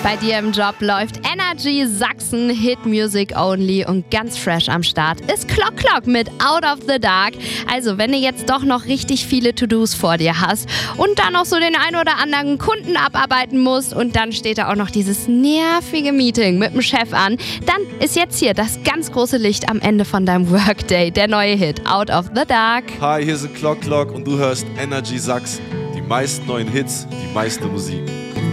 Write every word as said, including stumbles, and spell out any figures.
Bei dir im Job läuft Energy Sachsen, Hit Music Only, und ganz fresh am Start ist Clock Clock mit Out of the Dark. Also wenn du jetzt doch noch richtig viele To-Dos vor dir hast und dann noch so den ein oder anderen Kunden abarbeiten musst und dann steht da auch noch dieses nervige Meeting mit dem Chef an, dann ist jetzt hier das ganz große Licht am Ende von deinem Workday, der neue Hit Out of the Dark. Hi, hier sind Clock Clock und du hörst Energy Sachsen. Die meisten neuen Hits, die meiste Musik.